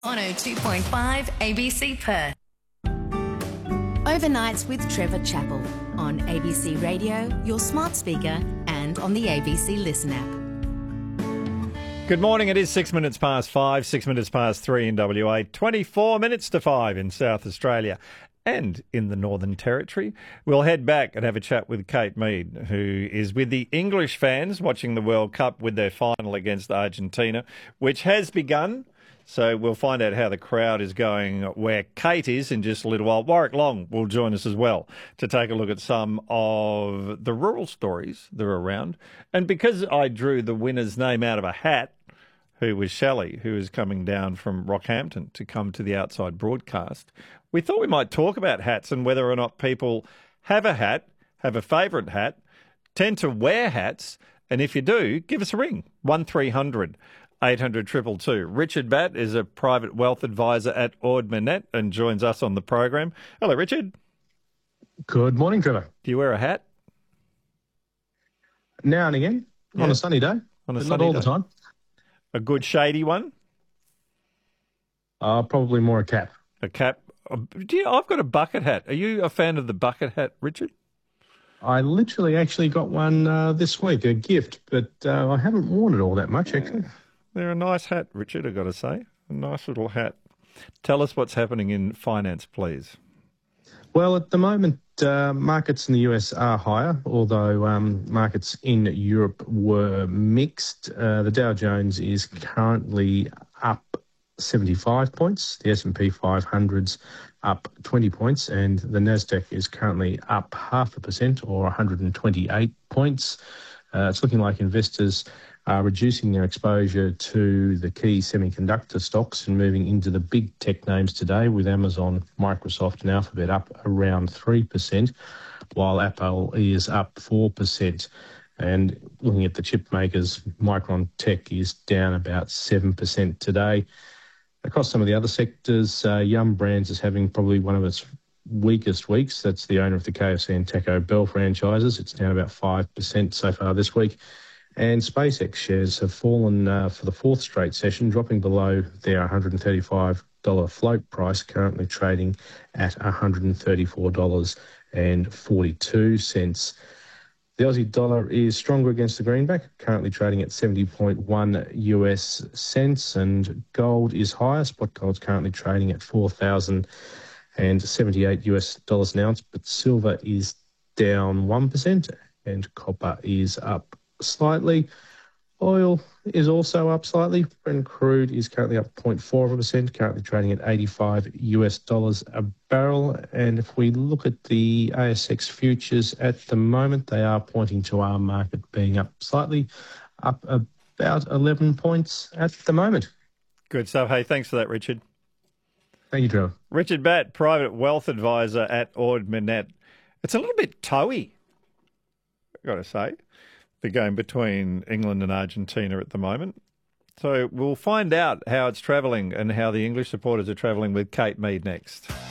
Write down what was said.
102.5 ABC Perth. Overnights with Trevor Chappell on ABC Radio, your smart speaker, and on the ABC Listen app. Good morning. It is 6 minutes past 5, 6 minutes past 3 in WA, 24 minutes to 5 in South Australia and in the Northern Territory. We'll head back and have a chat with Kate Mead, who is with the English fans watching the World Cup with their final against Argentina, which has begun. So we'll find out how the crowd is going where Kate is in just a little while. Warwick Long will join us as well to take a look at some of the rural stories that are around. And because I drew the winner's name out of a hat, who was Shelley, who is coming down from Rockhampton to come to the outside broadcast, we thought we might talk about hats and whether or not people have a hat, have a favourite hat, tend to wear hats, and if you do, give us a ring, 1300 800 222. Richard Batt is a private wealth advisor at Ord Minnett and joins us on the program. Hello, Richard. Good morning, Trevor. Do you wear a hat? Now and again, on a sunny day. Not all the time. A good shady one? Probably more a cap. A cap? I've got a bucket hat. Are you a fan of the bucket hat, Richard? I literally actually got one this week, a gift, but I haven't worn it all that much, actually. They're a nice hat, Richard, I've got to say. A nice little hat. Tell us what's happening in finance, please. Well, at the moment, markets in the US are higher, although markets in Europe were mixed. The Dow Jones is currently up 75 points. The S&P 500's up 20 points, and the Nasdaq is currently up 0.5% or 128 points. It's looking like investors are reducing their exposure to the key semiconductor stocks and moving into the big tech names today, with Amazon, Microsoft and Alphabet up around 3%, while Apple is up 4%. And looking at the chip makers, Micron Tech is down about 7% today. Across some of the other sectors, Yum Brands is having probably one of its weakest weeks. That's the owner of the KFC and Taco Bell franchises. It's down about 5% so far this week. And SpaceX shares have fallen for the fourth straight session, dropping below their $135 float price, currently trading at $134.42. The Aussie dollar is stronger against the greenback, currently trading at 70.1 US cents, and gold is higher. Spot gold's currently trading at $4,078 US dollars an ounce, but silver is down 1% and copper is up slightly. Oil is also up slightly. Brent crude is currently up 0.4%, currently trading at 85 US dollars a barrel. And if we look at the ASX futures at the moment, they are pointing to our market being up slightly, up about 11 points at the moment. Good stuff. Hey, thanks for that, Richard. Thank you, Trevor. Richard Batt, private wealth advisor at Ord Minnett. It's a little bit toey, I've got to say, the game between England and Argentina at the moment. So we'll find out how it's travelling and how the English supporters are travelling with Kate Mead next.